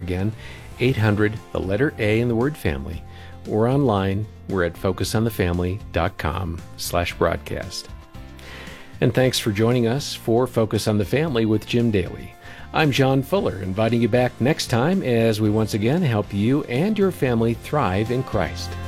Again, 800, the letter A in the word family, or online, we're at focusonthefamily.com/broadcast. And thanks for joining us for Focus on the Family with Jim Daly. I'm John Fuller, inviting you back next time as we once again help you and your family thrive in Christ.